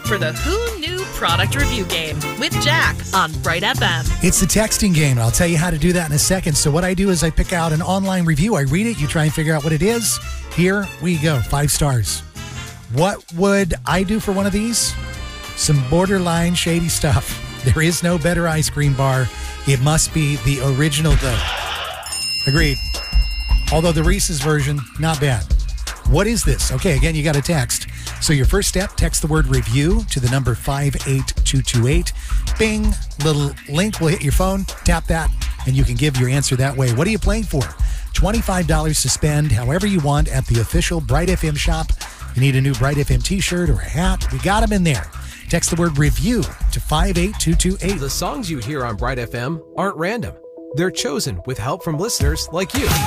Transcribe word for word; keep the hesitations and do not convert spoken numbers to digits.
for the Who Knew Product Review Game with Jack on Bright F M. It's the texting game. I'll tell you how to do that in a second. So what I do is I pick out an online review. I read it. You try and figure out what it is. Here we go. Five stars. What would I do for one of these? Some borderline shady stuff. There is no better ice cream bar. It must be the original dough. Agreed. Although the Reese's version, not bad. What is this? Okay, again, you got a text. So your first step, text the word review to the number five eight two two eight. Bing, little link will hit your phone. Tap that, and you can give your answer that way. What are you playing for? twenty-five dollars to spend however you want at the official Bright F M shop. You need a new Bright F M t-shirt or a hat? We got them in there. Text the word review to five eight two two eight. The songs you hear on Bright F M aren't random. They're chosen with help from listeners like you.